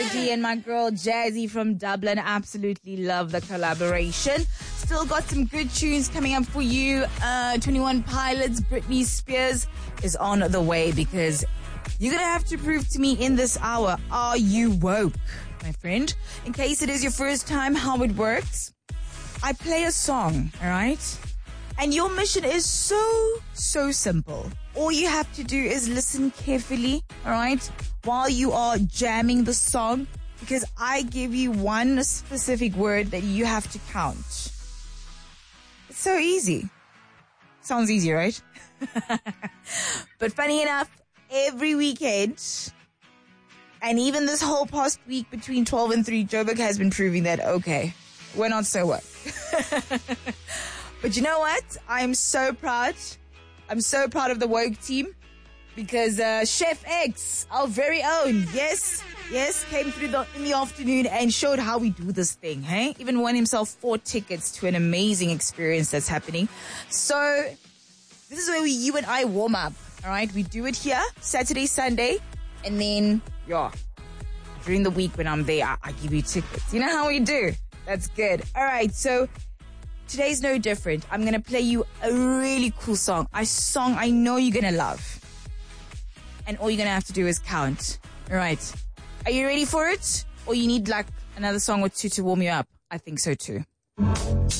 D and my girl Jazzy from Dublin. Absolutely love the collaboration. Still got some good tunes coming up for you. 21 Pilots, Britney Spears is on the way because you're going to have to prove to me in this hour, are you woke, my friend? In case it is your first time, how it works, I play a song, all right? And your mission is so simple. All you have to do is listen carefully, all right, while you are jamming the song, because I give you one specific word that you have to count. It's so easy. Sounds easy, right? But funny enough, every weekend, and even this whole past week between 12 and 3, Joburg has been proving that, okay, we're not so woke. But you know what? I'm so proud. I'm so proud of the woke team because Chef X, our very own, yes, came through in the afternoon and showed how we do this thing, hey? Even won himself 4 tickets to an amazing experience that's happening. So this is where you and I warm up, all right? We do it here, Saturday, Sunday, and then, during the week when I'm there, I give you tickets. You know how we do? That's good. All right, so today's no different. I'm going to play you a really cool song. A song I know you're going to love. And all you're going to have to do is count. All right. Are you ready for it? Or you need like another song or two to warm you up? I think so too.